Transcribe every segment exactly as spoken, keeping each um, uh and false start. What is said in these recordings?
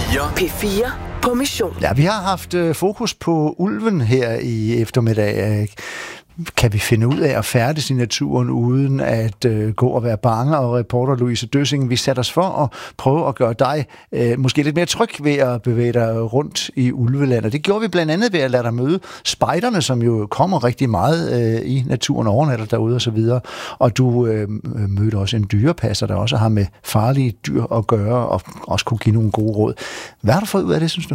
fire. P fire på mission. Ja, vi har haft øh, fokus på ulven her i eftermiddag. Kan vi finde ud af at færdes i naturen uden at øh, gå og være bange? Og reporter Louise Døssing, vi satte os for at prøve at gøre dig øh, måske lidt mere tryg ved at bevæge dig rundt i ulvelandet. Det gjorde vi blandt andet ved at lade dig møde spejderne, som jo kommer rigtig meget øh, i naturen, overnatter derude og så videre. Og du øh, mødte også en dyrepasser, der også har med farlige dyr at gøre og også kunne give nogle gode råd. Hvad har du fået ud af det, synes du?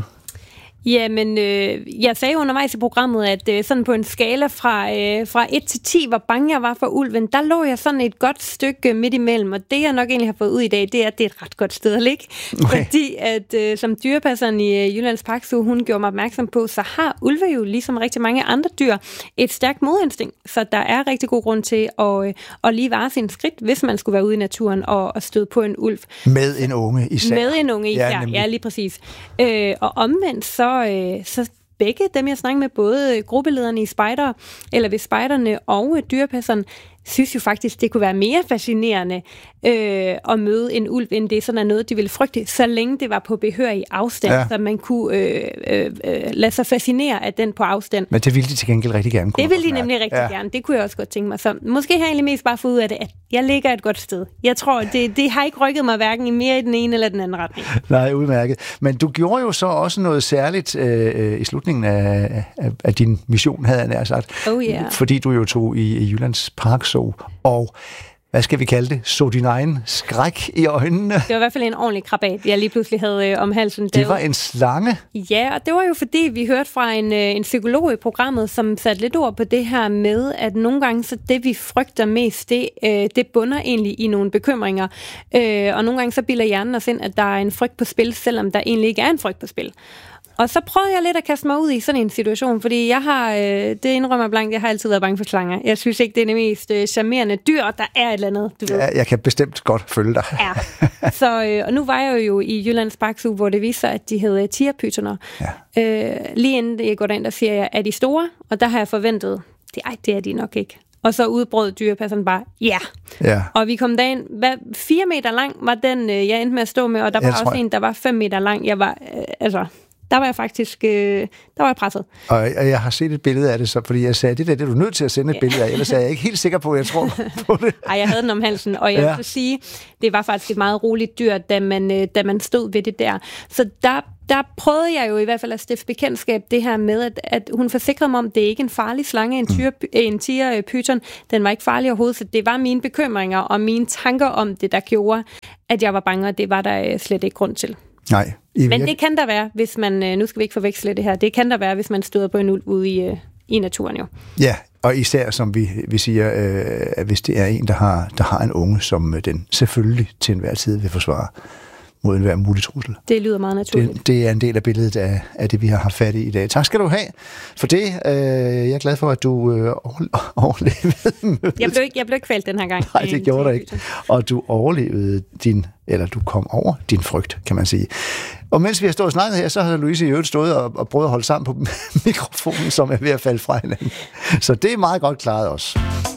Jamen, øh, jeg sagde undervejs i programmet, at øh, sådan på en skala fra, øh, fra et til ti, hvor bange jeg var for ulven, der lå jeg sådan et godt stykke midt imellem, og det jeg nok egentlig har fået ud i dag, det er, at det er et ret godt sted at ligge. Okay. Fordi at øh, som dyrepasseren i øh, Jyllands Parkzoo, hun gjorde mig opmærksom på, så har ulve jo ligesom rigtig mange andre dyr et stærkt modinstinkt, så der er rigtig god grund til at, øh, at lige vare sin skridt, hvis man skulle være ude i naturen og, og støde på en ulv. Med en unge især. Med en unge især, ja, ja lige præcis. Øh, og omvendt så Så, så begge dem, jeg snakker med, både gruppelederne i spejder, eller ved spejderne og dyrepasseren, synes jo faktisk, det kunne være mere fascinerende øh, at møde en ulv, end det sådan er noget, de ville frygte, så længe det var på behørig afstand, ja. Så man kunne øh, øh, lade sig fascinere af den på afstand. Men det ville de til gengæld rigtig gerne. Det ville de nemlig rigtig ja. gerne. Det kunne jeg også godt tænke mig. Så måske har jeg egentlig mest bare fået ud af det, at jeg ligger et godt sted. Jeg tror, det, det har ikke rykket mig hverken i mere i den ene eller den anden retning. Nej, udmærket. Men du gjorde jo så også noget særligt øh, i slutningen af, af, af din mission, havde jeg nær sagt. Oh yeah. Fordi du jo tog i, i Jyllands Parkzoo, og hvad skal vi kalde det? Så din egen skræk i øjnene? Det var i hvert fald en ordentlig krabat, jeg lige pludselig havde øh, om halsen. Det var en slange? Ja, og det var jo fordi, vi hørte fra en, øh, en psykolog i programmet, som satte lidt ord på det her med, at nogle gange så det, vi frygter mest, det, øh, det bunder egentlig i nogle bekymringer. Øh, og nogle gange så bilder hjernen os ind, at der er en frygt på spil, selvom der egentlig ikke er en frygt på spil. Og så prøvede jeg lidt at kaste mig ud i sådan en situation, fordi jeg har, øh, det indrømmer blankt, jeg har altid været bange for slanger. Jeg synes ikke, det er det mest øh, charmerende dyr, og der er et eller andet, du ved. Ja, jeg kan bestemt godt følge dig. Ja, så, øh, og nu var jeg jo i Jyllands Parkzoo, hvor det viste sig, at de hed tigerpytoner. Ja. Øh, lige inden jeg går derind, der siger jeg, er de store? Og der har jeg forventet, det, ej, det er de nok ikke. Og så udbrød dyrepasseren bare, ja. ja. Og vi kom derind, hvad, fire meter lang var den, øh, jeg endte med at stå med, og der var jeg også tror... en, der var fem meter lang. Jeg var, øh, altså... Der var jeg faktisk, øh, der var jeg presset. Og jeg har set et billede af det, så, fordi jeg sagde, det der, det er du nødt til at sende et ja. billede af, ellers er jeg ikke helt sikker på, at jeg tror på det. Ej, jeg havde den om halsen, og jeg ja. vil sige, det var faktisk et meget roligt dyr, da man, da man stod ved det der. Så der, der prøvede jeg jo i hvert fald at stifte bekendtskab det her med, at, at hun forsikrede mig om, det er ikke en farlig slange, en, tyr, mm. en tigerpyton, den var ikke farlig overhovedet, så det var mine bekymringer og mine tanker om det, der gjorde, at jeg var bange, og det var der slet ikke grund til. Nej. Men det kan der være, hvis man, nu skal vi ikke forveksle det her, det kan der være, hvis man støder på en ulv ude i, i naturen jo. Ja, og især som vi, vi siger, øh, at hvis det er en, der har, der har en unge, som den selvfølgelig til enhver tid vil forsvare mod enhver mulig trussel. Det lyder meget naturligt. Det, det er en del af billedet af, af det, vi har haft fat i i dag. Tak skal du have for det. Øh, jeg er glad for, at du øh, overlevede mødet. Jeg blev ikke, jeg blev ikke kvalt den her gang. Nej, det gjorde du ikke. Og du overlevede din, eller du kom over din frygt, kan man sige. Og mens vi har stået og snakket her, så har Louise i øvrigt stået og, og prøvet at holde sammen på mikrofonen, som er ved at falde fra hinanden. Så det er meget godt klaret også.